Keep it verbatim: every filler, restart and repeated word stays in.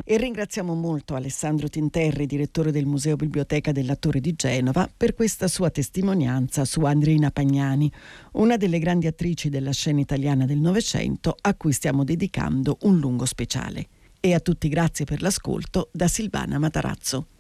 E ringraziamo molto Alessandro Tinterri, direttore del Museo Biblioteca dell'Attore di Genova, per questa sua testimonianza su Andrina Pagnani, una delle grandi attrici della scena italiana del Novecento a cui stiamo dedicando un lungo speciale. E a tutti grazie per l'ascolto da Silvana Matarazzo.